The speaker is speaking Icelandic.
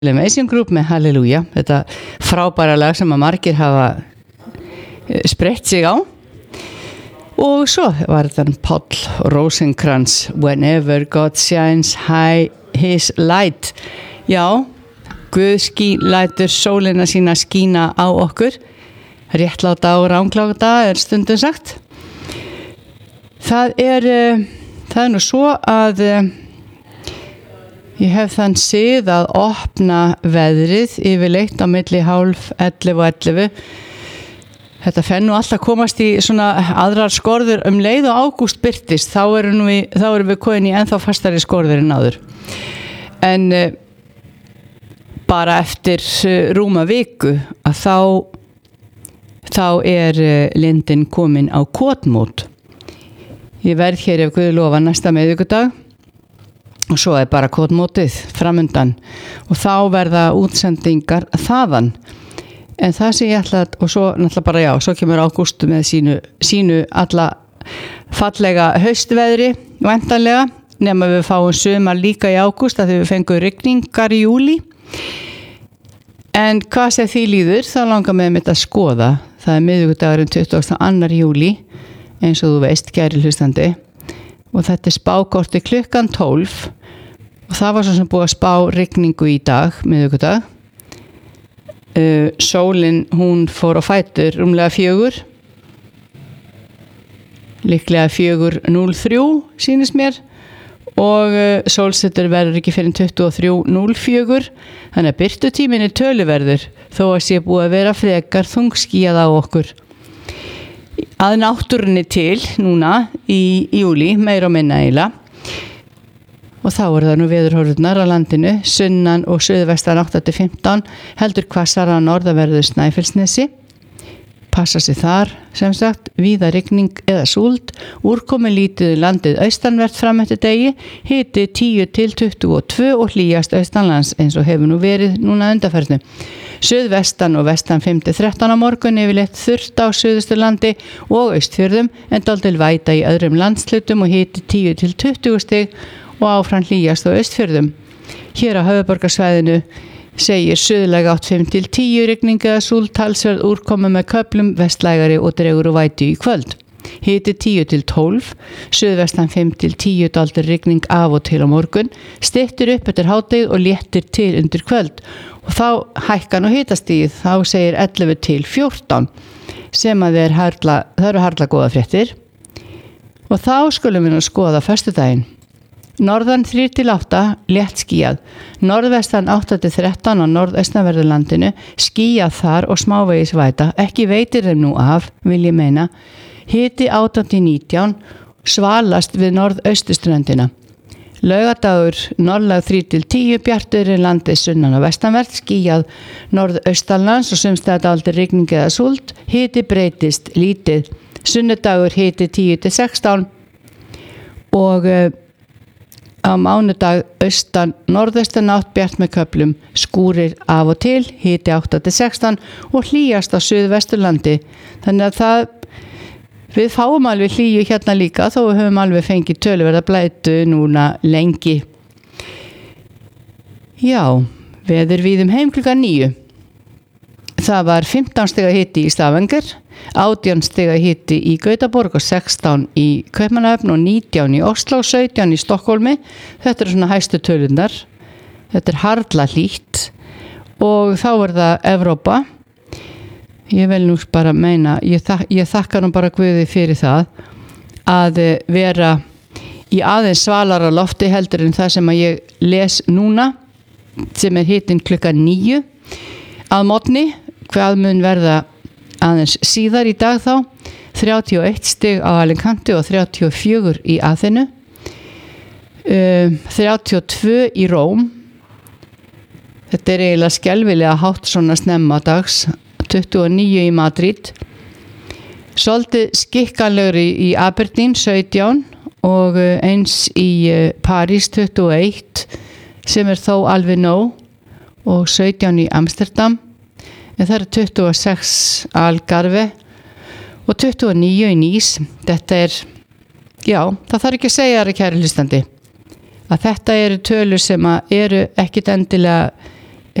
Elevation Group með Halleluja, þetta frábæra lag sem að margir hafa sprett sig á. Og svo var þetta Páll Rosenkrantz, Whenever God shines his light. Já, Guð lætur sólina sína skína á okkur. Réttláta og rángláta stundum sagt. Það er nú svo að ég hef þann sið að opna veðrið yfirleitt á milli 10:30 og 11. Þetta fer nú alltaf komast í svona aðrar skorður leið og ágúst birtist, þá erum við komin í ennþá fastari skorður en áður. En bara eftir rúma viku að þá lindin komin á kotmót. Ég verð hér ef Guð lofa næsta miðvikudag og svo bara kotmótið framundan og þá verða útsendingar þaðan. En það sem ég ætla og svo náttúrulega bara svo kemur ágúst með sínu alla fallega haustveðri væntanlega, nema við fáum sumar líka í ágúst að við fengum rigningar í júlí. En hvað sem því líður, þá langar mig að skoða. Það miðvikudagurinn 22. júlí, eins og þú veist, kæri hlustandi. Og þetta spákorti klukkan 12 og það var svo sem búið að spá rigningu í dag, miðvikudag. Sólin, hún fór á fætur rúmlega 4. Líklega 4:03 sýnist mér. Og sólsetur verður ekki fyrir 23:04, þannig að birtutíminn töluverður þó að sé búið að vera frekar þungskýjað á okkur. Að náttúrunni til núna í júlí, meira og minna eiginlega. Og þá það nú veðurhorfurnar á landinu, sunnan og suðvestan 8-15, heldur hvassara á norðanverðu Snæfellsnesi. Passa sig þar, sem sagt, víða rigning eða súld, úrkomi lítið landið austanvert fram eftir degi, hiti 10-22 og hlýjast austanlands eins og hefur nú verið núna undanferðinu. Suðvestan og vestan 5-13 á morgun yfirleitt þurrt á suðusturlandi og austfjörðum en dálítil væta í öðrum landshlutum og hiti 10-20 stig og áfram hlýjast á austfjörðum. Hér á höfuðborgarsvæðinu segir suðlæga 8-5-10 rigning eða súld, talsverð úrkomu með köflum, vestlægari og dregur úr vætu í kvöld. Hiti 10-12, suðvestan 5-10 dálítil rigning af og til á morgun, styttir upp eftir hádegið og léttir til undir kvöld. Og þá hækkan og hitastigið, þá segir 11-14 sem að það eru harla góða fréttir. Og þá skulum við nú skoða föstudaginn. Norðan 3-8, létt skýjað. Norðvestan 8-13 á norðaustanverðu landinu, skýjað þar og smávegis væta. Ekki veitir þeim nú af, vil ég meina. Hiti 18-19, svalast við norðaustuströndina. Laugadagur, norðlæg 3-10, bjartur landið sunnan og vestanvert, skýjað norðaustanlands og sumstaðar dálítil rigning eða súld. Hiti breytist lítið. Sunnudagur hiti 10-16 og á mánudag austan norðaustan átt bjart með köflum, skúrir af og til, hiti 8-16 og hlýjast á suðvesturlandi. Þannig að við fáum alveg hlýju hérna líka þó við höfum alveg fengið töluverða blætu núna lengi. Já, veður víðum heim klukkan 9. Það var 15 stiga hiti í Stavanger, 18 stiga hiti í Gautaborg og 16 í Kaupmannahöfn og 19 í Oslo, 17 í Stokkólmi. Þetta eru svona hæstu tölurnar. Þetta harla hlýtt og þá það Evrópa. Ég vil nú bara meina, ég þakka nú bara Guði fyrir það að vera í aðeins svalara lofti heldur en það sem að ég les núna, sem hitinn klukkan 9 að morgni. Hvað mun verða aðeins síðar í dag þá, 31 stig á Alicante og 34 í Aþenu, 32 í Róm. Þetta eiginlega skelfilega hátt svona snemma dags, 29 í Madrid. Svolítið skikkanlegri í Aberdeen, 17 og eins í París, 21 sem þó alveg nóg og 17 í Amsterdam. En það 26 Algarve og 29 í Nice. Þetta það þarf ekki að segja það, kæri hlustandi, að þetta eru tölur sem eru ekkit endilega